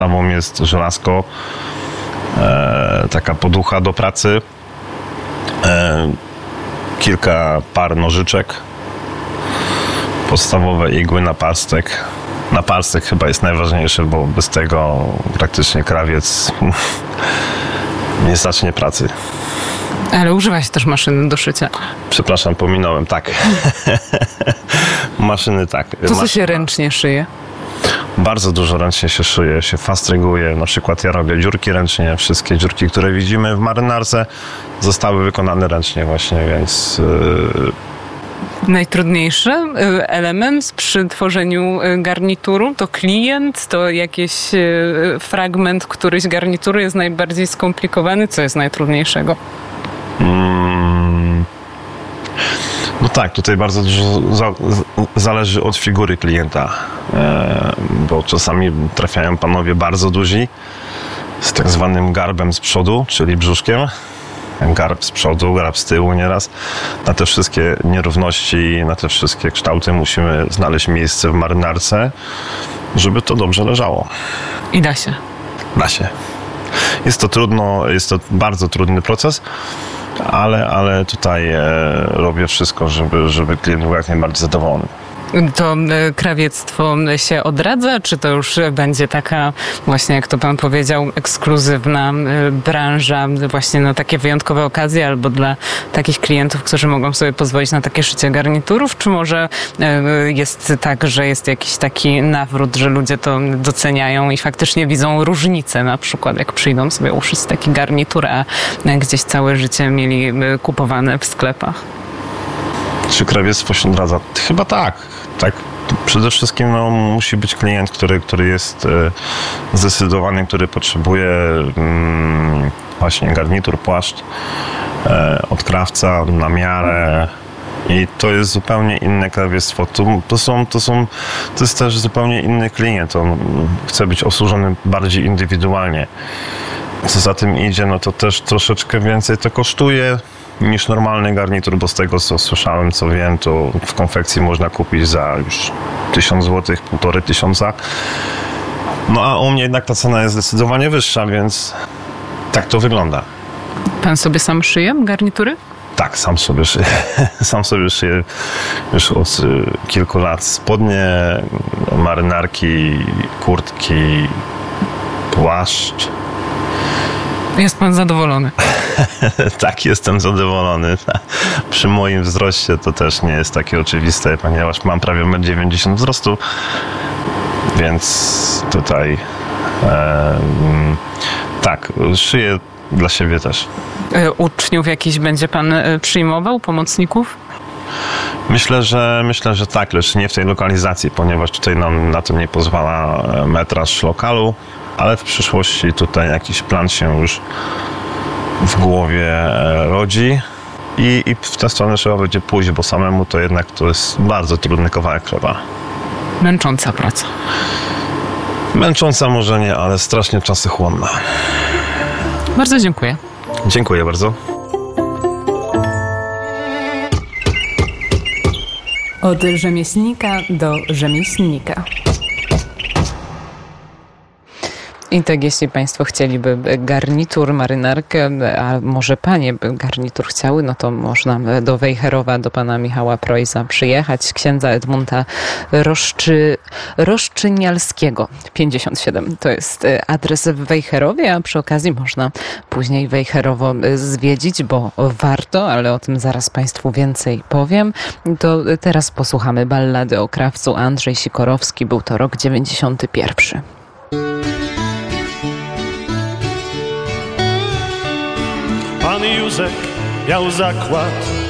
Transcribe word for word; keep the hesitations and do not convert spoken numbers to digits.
Podstawą jest żelazko, e, taka poducha do pracy, e, kilka par nożyczek, podstawowe igły, naparstek. Naparstek chyba jest najważniejszy, bo bez tego praktycznie krawiec nie zacznie pracy. Ale używa się też maszyny do szycia. Przepraszam, pominąłem, tak. Maszyny, tak. To co się ręcznie szyje? Bardzo dużo ręcznie się szyje, się fastryguje. Na przykład ja robię dziurki ręcznie. Wszystkie dziurki, które widzimy w marynarce, zostały wykonane ręcznie właśnie, więc... Yy... Najtrudniejszy element przy tworzeniu garnituru to klient, to jakiś fragment któryś garnitury jest najbardziej skomplikowany. Co jest najtrudniejszego? Hmm. No tak, tutaj bardzo dużo za, zależy od figury klienta, e, bo czasami trafiają panowie bardzo duzi z tak zwanym garbem z przodu, czyli brzuszkiem. Garb z przodu, garb z tyłu nieraz. Na te wszystkie nierówności, na te wszystkie kształty musimy znaleźć miejsce w marynarce, żeby to dobrze leżało. I da się. Da się. Jest to trudno, jest to bardzo trudny proces, ale, ale tutaj e, robię wszystko, żeby, żeby klient był jak najbardziej zadowolony. To krawiectwo się odradza, czy to już będzie taka właśnie, jak to pan powiedział, ekskluzywna branża właśnie na takie wyjątkowe okazje albo dla takich klientów, którzy mogą sobie pozwolić na takie szycie garniturów, czy może jest tak, że jest jakiś taki nawrót, że ludzie to doceniają i faktycznie widzą różnicę, na przykład jak przyjdą sobie uszyć taki garnitur, a gdzieś całe życie mieli kupowane w sklepach? Czy krawiectwo się odradza? Chyba tak. Tak. Przede wszystkim no, musi być klient, który, który jest e, zdecydowany, który potrzebuje mm, właśnie garnitur, płaszcz e, od krawca na miarę. I to jest zupełnie inne krawiectwo. To, to, są, to, są, to jest też zupełnie inny klient. On chce być obsłużony bardziej indywidualnie. Co za tym idzie, no to też troszeczkę więcej to kosztuje niż normalny garnitur, bo z tego co słyszałem, co wiem, to w konfekcji można kupić za już tysiąc złotych, półtorej tysiąca. No a u mnie jednak ta cena jest zdecydowanie wyższa, więc tak to wygląda. Pan sobie sam szyje garnitury? Tak, sam sobie szyję. Sam sobie szyję już od kilku lat spodnie, marynarki, kurtki, płaszcz. Jest pan zadowolony? Tak, jestem zadowolony. Przy moim wzroście to też nie jest takie oczywiste, ponieważ mam prawie metr dziewięćdziesiąt wzrostu, więc tutaj e, tak, szyję dla siebie też. Uczniów jakiś będzie pan przyjmował, pomocników? Myślę, że myślę, że tak, lecz nie w tej lokalizacji, ponieważ tutaj nam na to nie pozwala metraż lokalu, ale w przyszłości tutaj jakiś plan się już w głowie rodzi i, i w tę stronę trzeba będzie pójść, bo samemu to jednak to jest bardzo trudny kawałek chleba. Męcząca praca. Męcząca może nie, ale strasznie czasochłonna. Bardzo dziękuję. Dziękuję bardzo. Od rzemieślnika do rzemieślnika. I tak, jeśli państwo chcieliby garnitur, marynarkę, a może panie by garnitur chciały, no to można do Wejherowa, do pana Michała Preussa przyjechać, księdza Edmunda Roszczy, Roszczynialskiego, pięćdziesiąt siedem. To jest adres w Wejherowie, a przy okazji można później Wejherowo zwiedzić, bo warto, ale o tym zaraz państwu więcej powiem. To teraz posłuchamy ballady o krawcu. Andrzej Sikorowski, był to rok dziewięćdziesiąty pierwszy. Pan Józek miał zakład